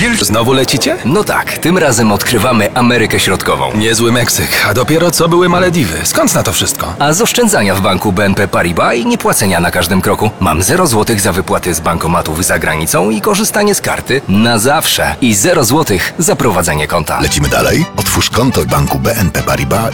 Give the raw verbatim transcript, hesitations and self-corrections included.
wielki... Znowu lecicie? No tak, tym razem odkrywamy Amerykę Środkową. Niezły Meksyk, a dopiero co były Malediwy. Skąd na to wszystko? A z oszczędzania w banku B N P Paribas i niepłacenia na każdym kroku. Mam zero złotych za wypłaty z bankomatów za granicą i korzystanie z karty na zawsze. I zero złotych za prowadzenie konta. Lecimy dalej. Otwórz konto w banku B N P Paribas